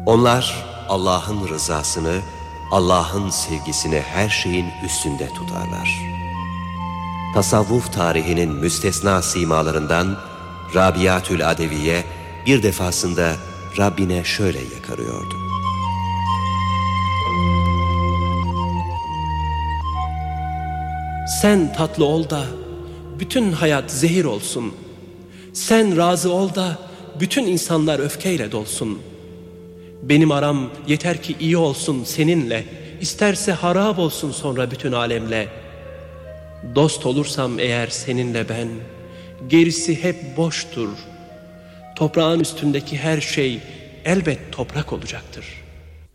Onlar Allah'ın rızasını, Allah'ın sevgisini her şeyin üstünde tutarlar. Tasavvuf tarihinin müstesna simalarından Rabiatül Adeviye bir defasında Rabbine şöyle yakarıyordu: Sen tatlı ol da bütün hayat zehir olsun. Sen razı ol da bütün insanlar öfkeyle dolsun. Benim aram yeter ki iyi olsun seninle, isterse harap olsun sonra bütün alemle. Dost olursam eğer seninle ben, gerisi hep boştur. Toprağın üstündeki her şey elbet toprak olacaktır.